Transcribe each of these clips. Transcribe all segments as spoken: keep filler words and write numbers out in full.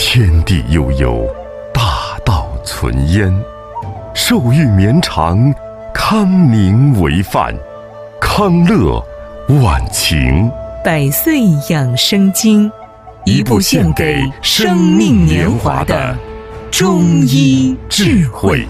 天地悠悠，大道存焉。寿欲绵长，康宁为范。康乐晚晴， 百岁养生经， 一部献给生命年华的中医智慧。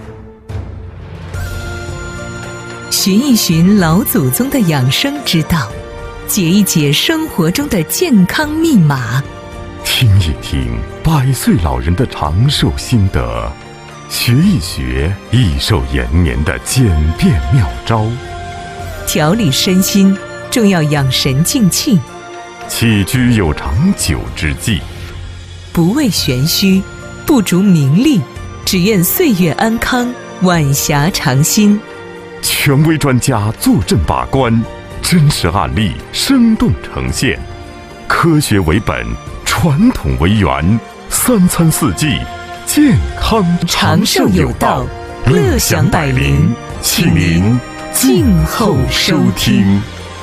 寻一寻老祖宗的养生之道，解一解生活中的健康密码， 听一听百岁老人的长寿心得，学一学益寿延年的简便妙招。 调理身心，重要养神静气， 起居有长久之计。 不为玄虚，不逐名利，只愿岁月安康，晚霞长新。 权威专家坐镇把关，真实案例生动呈现，科学为本，传统为源，三餐四季健康长寿有道，乐享百龄，请您静候收听。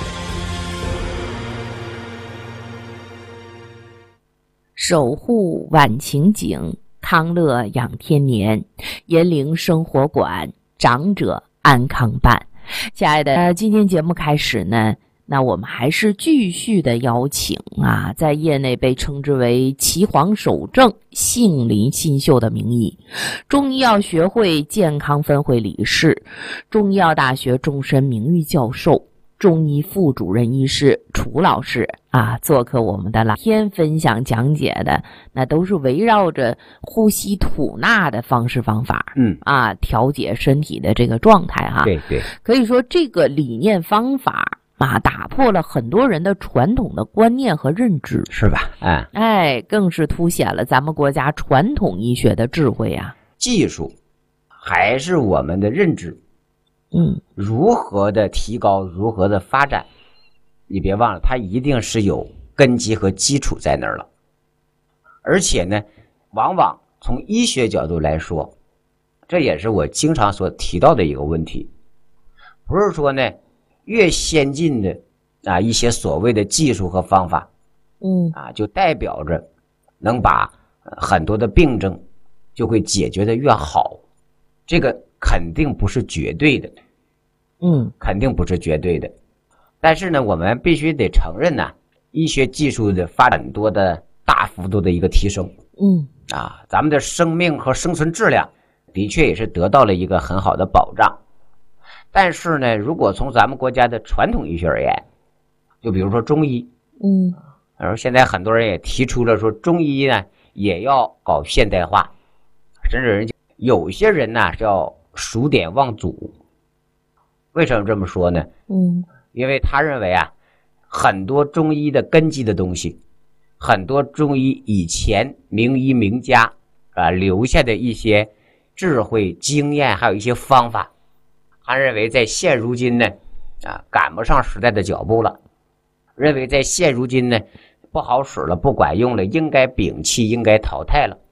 守护晚晴景，康乐养天年，延龄生活馆，长者安康办。亲爱的，今天节目开始呢，那我们还是继续的邀请啊，在业内被称之为岐黄守正、杏林新秀的名医，中医药学会健康分会理事，中医药大学终身名誉教授，中医副主任医师楚老师啊，做客我们的蓝天分享讲解的，那都是围绕着呼吸吐纳的方式方法， 嗯啊，调节身体的这个状态哈。 对对， 可以说这个理念方法啊，打破了很多人的传统的观念和认知， 是吧？哎哎，更是凸显了咱们国家传统医学的智慧啊。 技术还是我们的认知， 嗯， 如何的提高，如何的发展，你别忘了，它一定是有根基和基础在那儿了。而且呢，往往从医学角度来说，这也是我经常所提到的一个问题，不是说呢，越先进的啊一些所谓的技术和方法， 嗯啊，就代表着能把很多的病症就会解决的越好，这个肯定不是绝对的， 嗯， 肯定不是绝对的。但是呢，我们必须得承认呢，医学技术的发展多的大幅度的一个提升， 嗯啊，咱们的生命和生存质量的确也是得到了一个很好的保障。但是呢，如果从咱们国家的传统医学而言，就比如说中医， 嗯， 而现在很多人也提出了说，中医呢也要搞现代化，甚至人有些人呢是要数典忘祖。为什么这么说呢？ 嗯， 因为他认为啊，很多中医的根基的东西，很多中医以前名医名家啊留下的一些智慧经验，还有一些方法，他认为在现如今呢啊赶不上时代的脚步了，认为在现如今呢不好使了，不管用了，应该摒弃，应该淘汰了。